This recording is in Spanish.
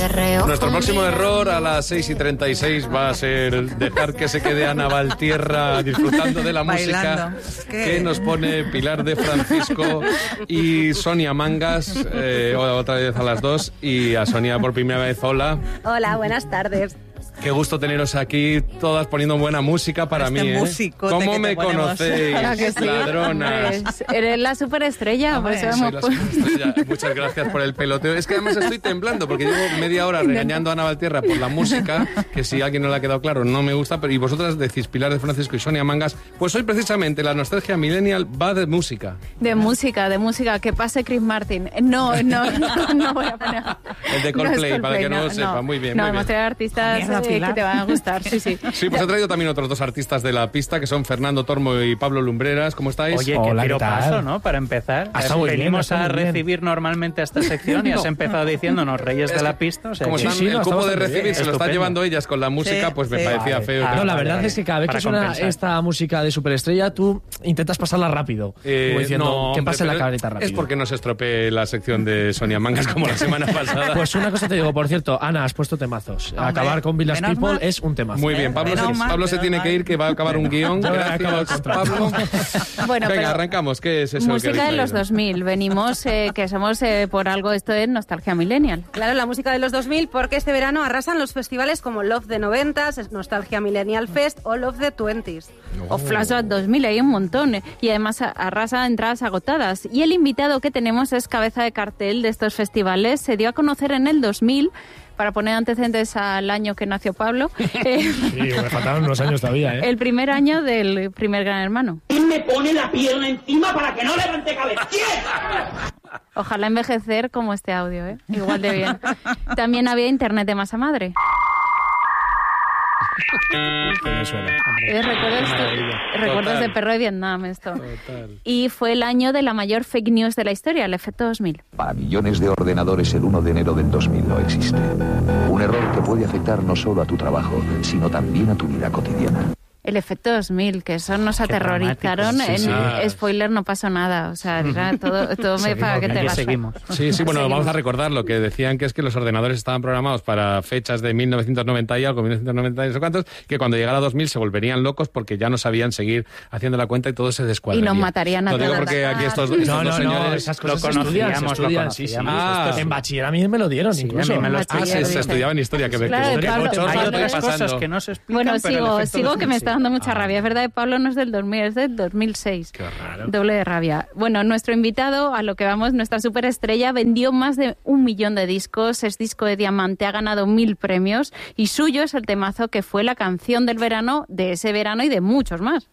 perreo. Nuestro próximo error a las 6:36 va a ser dejar que se quede Ana Valtierra disfrutando de la música que nos pone Pilar de Francisco y Sonia Mangas, otra vez a las 2, y a Sonia por primera vez. Hola. Hola, buenas tardes. Qué gusto teneros aquí, todas poniendo buena música para mí, ¿eh? ¿Cómo me conocéis, ladronas? Eres la superestrella, por eso soy la superestrella. Muchas gracias por el peloteo. Es que además estoy temblando, porque llevo media hora regañando a Ana Valtierra por la música, que si a alguien no le ha quedado claro, no me gusta, pero y vosotras decís Pilar de Francisco y Sonia Mangas, pues hoy precisamente la nostalgia millennial va de música. De música, que pase Chris Martin. No voy a poner. El de Coldplay, para que no lo sepa, muy bien. No, hemos traído artistas que te van a gustar, sí. Sí, pues he traído también otros dos artistas de la pista, que son Fernando Tormo y Pablo Lumbreras. ¿Cómo estáis? Oye, hola, qué ¿qué tal? paso, ¿no? Para empezar. Venimos a recibir normalmente a esta sección y has empezado diciéndonos Reyes de la Pista. O sea, como que... están, el cupo de recibir se lo están llevando ellas con la música, pues me parecía feo. No, la verdad es que cada vez que suena esta música de superestrella, tú intentas pasarla rápido. Como diciendo, que pase la careta rápido. Es porque no se estropee la sección de Sonia Mangas como la semana pasada. Pues una cosa te digo, por cierto, Ana, has puesto temazos. Acabar con Village People es un temazo. Muy bien, Pablo se tiene que ir, que va a acabar un guión. Gracias, Pablo. Bueno, venga, arrancamos. ¿Qué es eso? Música de los 2000. Venimos, que somos por algo esto de nostalgia millennial. Claro, la música de los 2000, porque este verano arrasan los festivales como Love the 90s, Nostalgia Millennial Fest o Love the 20s. O Flashback 2000, hay un montón. Y además arrasa entradas agotadas. Y el invitado que tenemos es cabeza de cartel de estos festivales. Se dio a conocer en el 2000... para poner antecedentes al año que nació Pablo. Sí, me faltaron unos años todavía, ¿eh? El primer año del primer Gran Hermano. ¿Quién me pone la pierna encima para que no levante cabeza? ¿Quién? Ojalá envejecer como este audio, ¿eh? Igual de bien. También había Internet de masa madre. Recuerdos de perro de Vietnam, esto. Total. Y fue el año de la mayor fake news de la historia, el efecto 2000. Para millones de ordenadores el 1 de enero del 2000 no existe. Un error que puede afectar no solo a tu trabajo, sino también a tu vida cotidiana. El efecto 2000, que eso nos aterrorizaron. Spoiler, no pasó nada. O sea, era todo para que te seguimos. Sí, bueno, vamos a recordar lo que decían, que es que los ordenadores estaban programados para fechas de 1990 y algo, 1990 y no sé cuántos, que cuando llegara 2000 se volverían locos porque ya no sabían seguir haciendo la cuenta y todo se descuadraría. Y nos matarían a todos. Lo digo porque aquí estos dos señores... esas cosas lo conocían. Sí. En bachiller a mí me lo dieron, incluso. Se estudiaba en historia, que claro, hay otras cosas que no se explican. Bueno, sigo que me está dando mucha rabia. Es verdad que Pablo no es del 2000, es del 2006. Qué raro. Doble de rabia. Bueno, nuestro invitado, a lo que vamos, nuestra superestrella, vendió más de 1 millón de discos, es disco de diamante, ha ganado 1000 premios y suyo es el temazo que fue la canción del verano, de ese verano y de muchos más.